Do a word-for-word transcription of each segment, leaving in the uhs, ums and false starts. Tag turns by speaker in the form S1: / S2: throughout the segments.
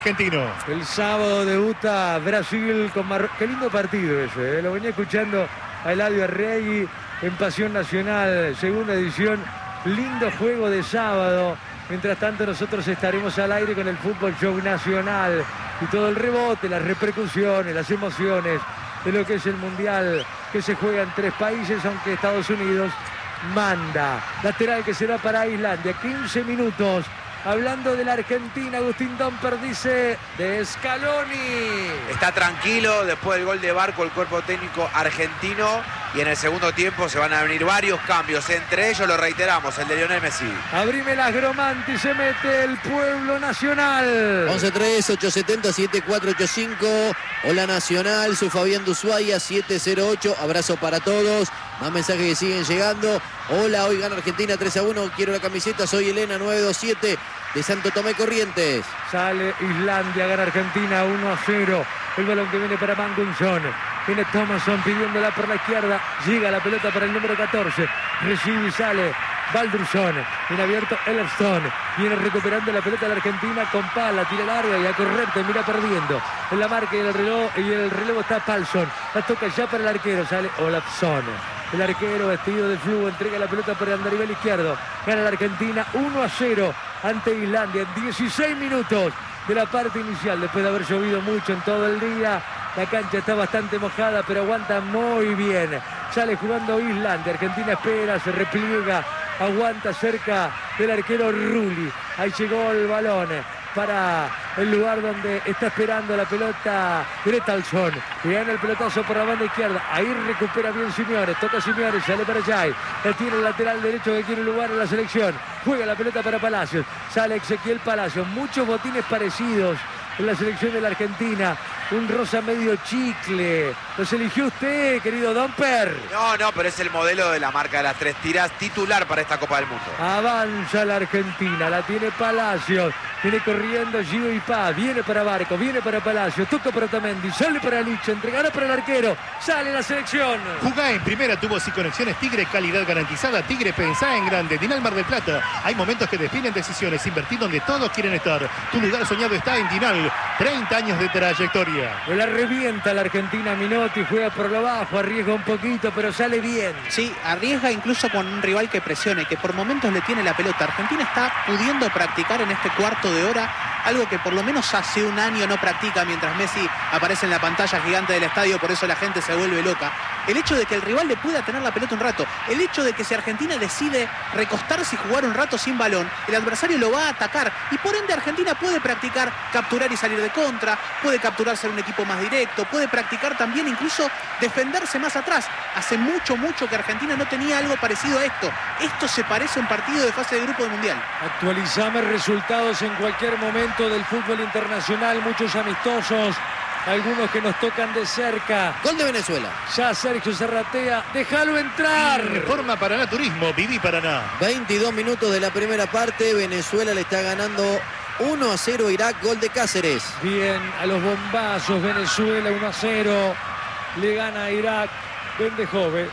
S1: Argentino.
S2: El sábado debuta Brasil con Marruecos. Qué lindo partido ese, ¿eh? Lo venía escuchando a Eladio Arregui en Pasión Nacional, segunda edición. Lindo juego de sábado. Mientras tanto nosotros estaremos al aire con el Fútbol Show Nacional y todo el rebote, las repercusiones, las emociones de lo que es el Mundial que se juega en tres países, aunque Estados Unidos manda. Lateral que será para Islandia, quince minutos. Hablando de la Argentina, Agustín Domper dice de Scaloni.
S3: Está tranquilo después del gol de Barco el cuerpo técnico argentino y en el segundo tiempo se van a venir varios cambios. Entre ellos, lo reiteramos, el de Lionel Messi.
S2: Abrime las Gromanti, se mete el Pueblo Nacional.
S4: once tres, ocho siete cero, siete cuatro ocho cinco. Hola Nacional, soy Fabián Dushuaia, siete cero ocho. Abrazo para todos. Más mensajes que siguen llegando. Hola, hoy gana Argentina tres a uno. Quiero la camiseta, soy Elena nueve dos siete de Santo Tomé Corrientes.
S2: Sale Islandia, gana Argentina uno a cero. El balón que viene para Mangunson. Viene Thomasson pidiéndola por la izquierda. Llega la pelota para el número catorce. Recibe y sale Baldursson. Viene abierto Elfsson. Viene recuperando la pelota de la Argentina con pala. Tira larga y a correr termina perdiendo. En la marca y en el reloj. Y en el relevo está Palsson. La toca ya para el arquero. Sale Olafsson. El arquero vestido de flujo entrega la pelota por el andarivel izquierdo. Gana la Argentina uno a cero ante Islandia en dieciséis minutos de la parte inicial. Después de haber llovido mucho en todo el día, la cancha está bastante mojada, pero aguanta muy bien. Sale jugando Islandia. Argentina espera, se repliega, aguanta cerca del arquero Rulli. Ahí llegó el balón para el lugar donde está esperando la pelota Gretalsson. Y gana el pelotazo por la banda izquierda. Ahí recupera bien Simeone. Toca Simeone, sale para Jai. La tiene el lateral derecho que quiere lugar en la selección. Juega la pelota para Palacios. Sale Ezequiel Palacios. Muchos botines parecidos en la selección de la Argentina. Un rosa medio chicle. ¿Los eligió usted, querido Domper?
S3: No, no, pero es el modelo de la marca de las tres tiras titular para esta Copa del Mundo.
S2: Avanza la Argentina, la tiene Palacios. Viene corriendo Gio y Paz. Viene para Barco, viene para Palacios. Toca para Otamendi, sale para Licho. Entregará para el arquero. Sale la selección.
S1: Jugá en primera, tubos y conexiones Tigre, calidad garantizada. Tigre, pensá en grande. Dinal Mar del Plata. Hay momentos que definen decisiones. Invertir donde todos quieren estar. Tu lugar soñado está en Dinal. treinta años de trayectoria.
S2: La revienta la Argentina. Minotti juega por lo bajo, arriesga un poquito, pero sale bien.
S5: Sí, arriesga incluso con un rival que presione, que por momentos le tiene la pelota. Argentina está pudiendo practicar en este cuarto de hora algo que por lo menos hace un año no practica, mientras Messi aparece en la pantalla gigante del estadio, por eso la gente se vuelve loca. El hecho de que el rival le pueda tener la pelota un rato, el hecho de que si Argentina decide recostarse y jugar un rato sin balón, el adversario lo va a atacar y por ende Argentina puede practicar capturar y salir de contra, puede capturar ser un equipo más directo, puede practicar también incluso defenderse más atrás. Hace mucho, mucho que Argentina no tenía algo parecido a esto. Esto se parece a un partido de fase de grupo del Mundial.
S2: Actualizame resultados en cualquier momento del fútbol internacional, muchos amistosos, algunos que nos tocan de cerca.
S4: Gol de Venezuela.
S2: Ya Sergio Serratea, déjalo entrar.
S1: Reforma Paraná Turismo, viví Paraná.
S4: veintidós minutos de la primera parte. Venezuela le está ganando uno a cero a Irak. Gol de Cáceres.
S2: Bien, a los bombazos, Venezuela uno a cero. Le gana a Irak. Vende joven.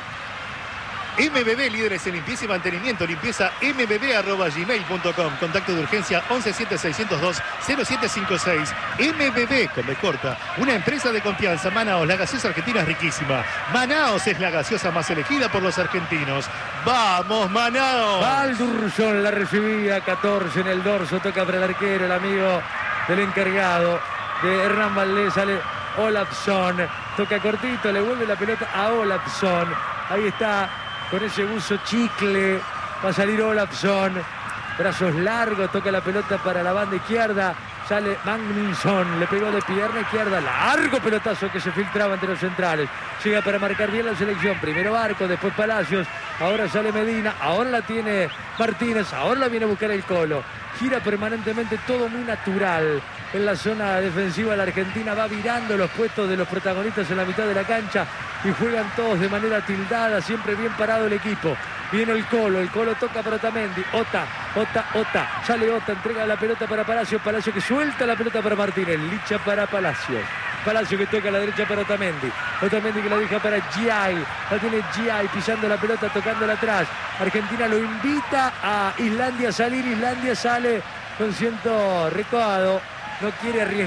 S1: M B B, líderes en limpieza y mantenimiento. Limpieza m b b arroba gmail punto com. Contacto de urgencia once siete seiscientos dos cero siete cinco seis. M B B, con B corta. Una empresa de confianza. Manaos, la gaseosa argentina es riquísima. Manaos es la gaseosa más elegida por los argentinos. ¡Vamos, Manaos!
S2: Baldursson la recibía, catorce en el dorso. Toca para el arquero, el amigo del encargado de Hernán Valdés. Sale Olafsson. Toca cortito, le vuelve la pelota a Olafsson. Ahí está. Con ese buzo chicle va a salir Olafsson. Brazos largos, toca la pelota para la banda izquierda. Sale Magnusson, le pegó de pierna izquierda. Largo pelotazo que se filtraba entre los centrales. Llega para marcar bien la selección. Primero Barco, después Palacios. Ahora sale Medina. Ahora la tiene Martínez. Ahora la viene a buscar el Colo. Gira permanentemente, todo muy natural. En la zona defensiva la Argentina va virando los puestos de los protagonistas en la mitad de la cancha y juegan todos de manera tildada, siempre bien parado el equipo. Viene el Colo, el Colo toca para Otamendi, Ota, Ota, Ota, sale Ota, entrega la pelota para Palacios, Palacios que suelta la pelota para Martínez, Licha para Palacios. Palacios que toca a la derecha para Otamendi. Otamendi que la deja para Giai. La tiene Giai pisando la pelota, tocándola atrás. Argentina lo invita a Islandia a salir. Islandia sale con ciento recado. no quiere arriesgar.